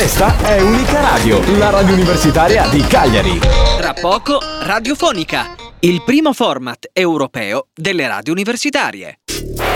Questa è Unica Radio, la radio universitaria di Cagliari. Tra poco Radiofonica, il primo format europeo delle radio universitarie.